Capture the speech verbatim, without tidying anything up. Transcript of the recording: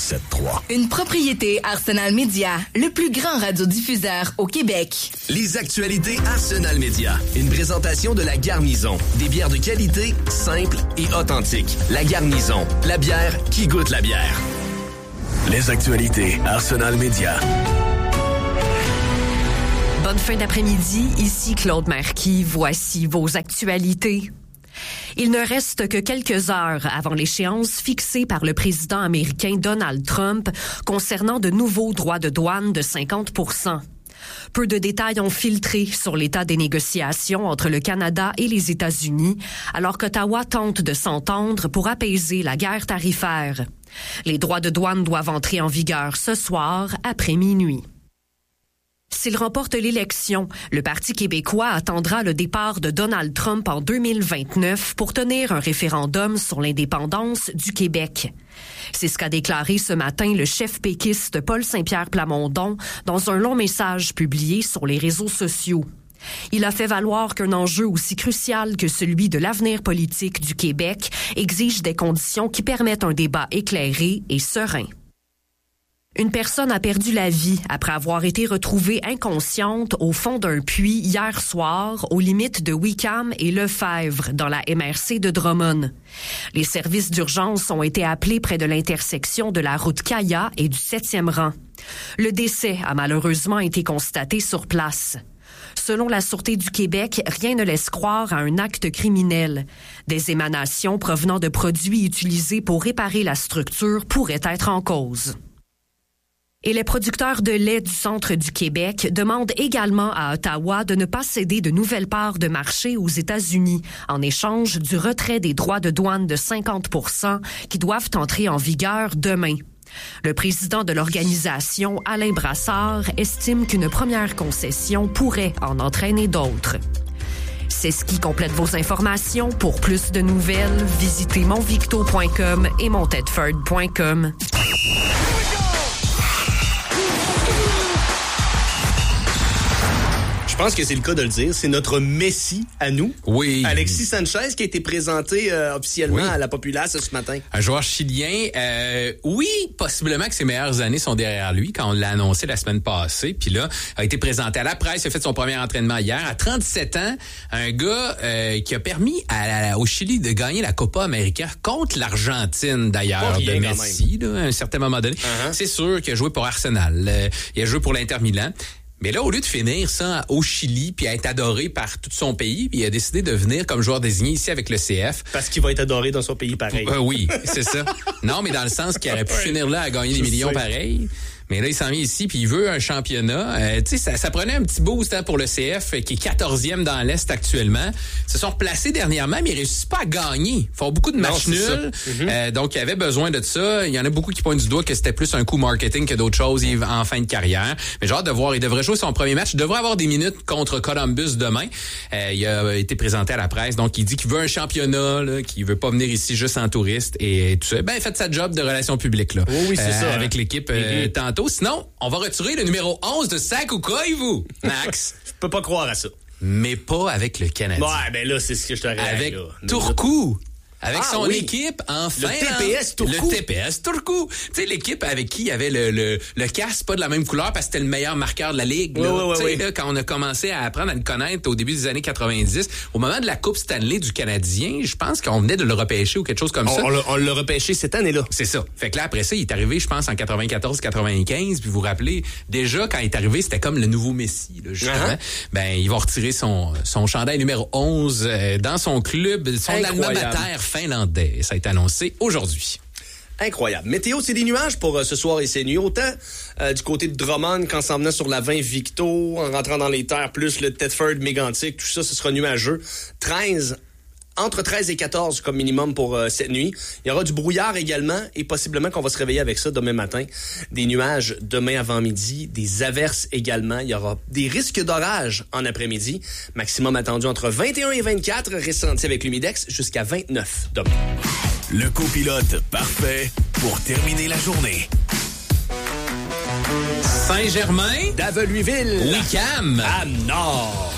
sept trois. Une propriété Arsenal Media, le plus grand radiodiffuseur au Québec. Les actualités Arsenal Media. Une présentation de La Garnison. Des bières de qualité, simples et authentiques. La Garnison, la bière qui goûte la bière. Les actualités Arsenal Media. Bonne fin d'après-midi, ici Claude Marquis. Voici vos actualités. Il ne reste que quelques heures avant l'échéance fixée par le président américain Donald Trump concernant de nouveaux droits de douane de cinquante pour cent. Peu de détails ont filtré sur l'état des négociations entre le Canada et les États-Unis, alors qu'Ottawa tente de s'entendre pour apaiser la guerre tarifaire. Les droits de douane doivent entrer en vigueur ce soir, après minuit. S'il remporte l'élection, le Parti québécois attendra le départ de Donald Trump en deux mille vingt-neuf pour tenir un référendum sur l'indépendance du Québec. C'est ce qu'a déclaré ce matin le chef péquiste Paul Saint-Pierre Plamondon dans un long message publié sur les réseaux sociaux. Il a fait valoir qu'un enjeu aussi crucial que celui de l'avenir politique du Québec exige des conditions qui permettent un débat éclairé et serein. Une personne a perdu la vie après avoir été retrouvée inconsciente au fond d'un puits hier soir aux limites de Wickham et Lefebvre dans la M R C de Drummond. Les services d'urgence ont été appelés près de l'intersection de la route Caya et du septième rang. Le décès a malheureusement été constaté sur place. Selon la Sûreté du Québec, rien ne laisse croire à un acte criminel. Des émanations provenant de produits utilisés pour réparer la structure pourraient être en cause. Et les producteurs de lait du centre du Québec demandent également à Ottawa de ne pas céder de nouvelles parts de marché aux États-Unis en échange du retrait des droits de douane de cinquante pour cent qui doivent entrer en vigueur demain. Le président de l'organisation, Alain Brassard, estime qu'une première concession pourrait en entraîner d'autres. C'est ce qui complète vos informations. Pour plus de nouvelles, visitez monvicto point com et montedford point com. Je pense que c'est le cas de le dire. C'est notre Messi à nous. Oui. Alexis Sanchez qui a été présenté euh, officiellement oui. à la populace ce matin. Un joueur chilien. Euh, oui, possiblement que ses meilleures années sont derrière lui quand on l'a annoncé la semaine passée. Puis là, a été présenté à la presse. Il a fait son premier entraînement hier. À trente-sept ans, un gars euh, qui a permis à, à, au Chili de gagner la Copa América contre l'Argentine d'ailleurs de Messi là, à un certain moment donné. Uh-huh. C'est sûr qu'il a joué pour Arsenal. Euh, il a joué pour l'Inter Milan. Mais là, au lieu de finir ça au Chili puis être adoré par tout son pays, puis il a décidé de venir comme joueur désigné ici avec le C F. Parce qu'il va être adoré dans son pays pareil. Euh, oui, c'est ça. Non, mais dans le sens qu'il aurait pu finir là à gagner des millions pareils. Mais là, il s'en vient ici, puis il veut un championnat. Euh, tu sais, ça, ça prenait un petit boost hein, pour le C F, qui est quatorzième dans l'Est actuellement. Ils se sont replacés dernièrement, mais ils réussissent pas à gagner. Ils font beaucoup de matchs nuls. Mm-hmm. Euh, donc, il y avait besoin de ça. Il y en a beaucoup qui pointent du doigt que c'était plus un coup marketing que d'autres choses en fin de carrière. Mais j'ai hâte de voir. Il devrait jouer son premier match. Il devrait avoir des minutes contre Columbus demain. Euh, il a été présenté à la presse. Donc, il dit qu'il veut un championnat, là, qu'il veut pas venir ici juste en touriste et tout ça. Ben, faites sa job de relations publiques, là. Oh oui, c'est euh, ça. Avec hein. l'équipe euh, mm-hmm. tantôt. Sinon, on va retirer le numéro onze de Sakukai, vous, Max. Je peux pas croire à ça. Mais pas avec le Canadien. Ouais, ben là, c'est ce que je te rêve. Avec là. Turku. Avec ah, son oui. équipe, enfin. Le T P S Turku. Le T P S Turku. Tu sais, l'équipe avec qui il y avait le, le, le casque, pas de la même couleur parce que c'était le meilleur marqueur de la Ligue. Oui, là. oui, oui, oui. Là, quand on a commencé à apprendre à le connaître au début des années quatre-vingt-dix, au moment de la Coupe Stanley du Canadien, je pense qu'on venait de le repêcher ou quelque chose comme on, ça. On l'a, on l'a repêché cette année-là. C'est ça. Fait que là, après ça, il est arrivé, je pense, en quatre-vingt-quatorze quatre-vingt-quinze. Puis vous vous rappelez, déjà, quand il est arrivé, c'était comme le nouveau Messi, là, justement. Uh-huh. Ben, ils vont retirer son, son chandail numéro onze euh, dans son club, son alma mater finlandais. Ça a été annoncé aujourd'hui. Incroyable. Météo, c'est des nuages pour euh, ce soir et ces nuits. Autant euh, du côté de Drummond qu'en s'en venant sur la vingt Victo, en rentrant dans les terres, plus le Thetford, Mégantic, tout ça, ce sera nuageux. treize Entre treize et quatorze comme minimum pour euh, cette nuit. Il y aura du brouillard également et possiblement qu'on va se réveiller avec ça demain matin. Des nuages demain avant-midi, des averses également. Il y aura des risques d'orage en après-midi. Maximum attendu entre vingt et un et vingt-quatre, ressenti avec l'humidex jusqu'à vingt-neuf demain. Le copilote parfait pour terminer la journée. Saint-Germain, Daveluiville, Wickham, à Nord.